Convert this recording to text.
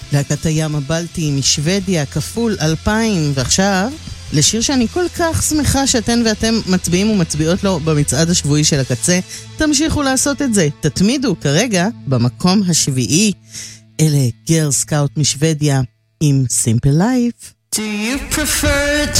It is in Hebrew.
להקת הים הבלטי משוודיה, כפול 2000, ועכשיו לשיר שאני כל כך שמחה שאתן ואתם מצביעים ומצביעות לו במצעד השבועי של הקצה. תמשיכו לעשות את זה, תתמידו, כרגע במקום השביעי. אלה גרל סקאוט משוודיה עם Simple Life. Do you prefer